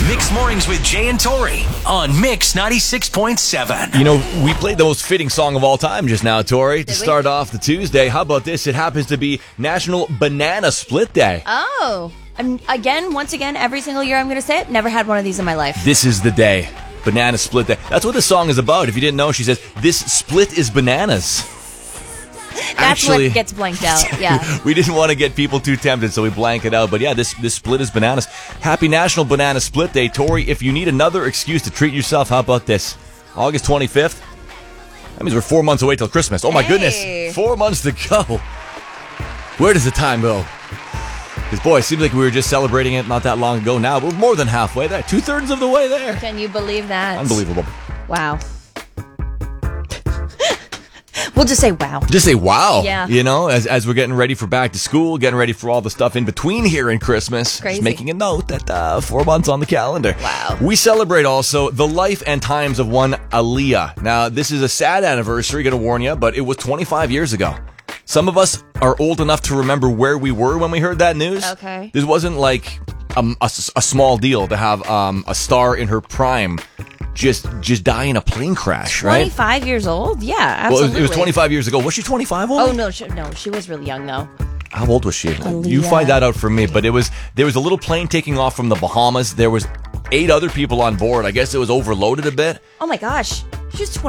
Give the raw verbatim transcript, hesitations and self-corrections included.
Mixed Mornings with Jay and Tori on Mix ninety-six point seven. You know, we played the most fitting song of all time just now, Tori, to Did we? start off the Tuesday. How about this? It happens to be National Banana Split Day. Oh, I'm, again, once again, every single year I'm going to say it. Never had one of these in my life. This is the day. Banana Split Day. That's what this song is about. If you didn't know, she says, this split is bananas. That's Actually, what gets blanked out. Yeah. we didn't want to get people too tempted, so we blank it out. But yeah, this this split is bananas. Happy National Banana Split Day. Tori, if you need another excuse to treat yourself, how about this? August twenty-fifth. That means we're four months away till Christmas. Oh my Hey. goodness. Four months to go. Where does the time go? Because, boy, it seems like we were just celebrating it not that long ago now. We're more than halfway there. Two-thirds of the way there. Can you believe that? Unbelievable. Wow. We'll just say wow. Just say wow. Yeah. You know, as as we're getting ready for back to school, getting ready for all the stuff in between here and Christmas. Crazy. Just making a note that uh, four months on the calendar. Wow. We celebrate also the life and times of one Aaliyah. Now, this is a sad anniversary, gonna warn you, but it was twenty-five years ago. Some of us are old enough to remember where we were when we heard that news. Okay. This wasn't like um, a, a small deal to have um, a star in her prime just just die in a plane crash, right? twenty-five years old? Yeah, Well, absolutely. it was, it was twenty-five years ago. Was she twenty-five? Oh, no, she, no, she was really young, though. How old was she? You Aaliyah. find that out for me. But it was there was a little plane taking off from the Bahamas. There was eight other people on board. I guess it was overloaded a bit. Oh, my gosh. She was